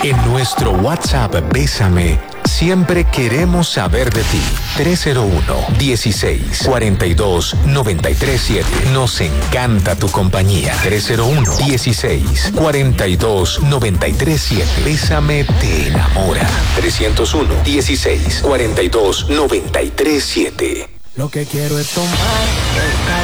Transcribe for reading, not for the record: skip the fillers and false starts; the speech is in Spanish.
En nuestro WhatsApp Bésame, siempre queremos saber de ti. 301-16-42-937. Nos encanta tu compañía. 301-16-42-937. Bésame te enamora. 301-16-42-937. Lo que quiero es tomar